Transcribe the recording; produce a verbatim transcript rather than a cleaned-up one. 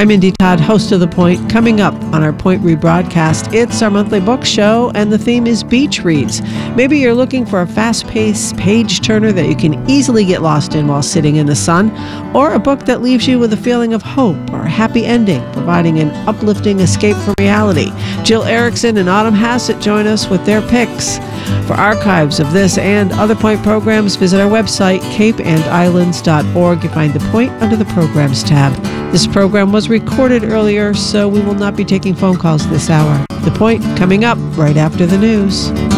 I'm Indy Todd, host of The Point. Coming up on our Point rebroadcast, it's our monthly book show, and the theme is beach reads. Maybe you're looking for a fast-paced page-turner that you can easily get lost in while sitting in the sun, or a book that leaves you with a feeling of hope or a happy ending, providing an uplifting escape from reality. Jill Erickson and Autumn Hassett join us with their picks. For archives of this and other Point programs, visit our website, cape and islands dot org. You find The Point under the Programs tab. This program was recorded earlier, so we will not be taking phone calls this hour. The Point coming up right after the news.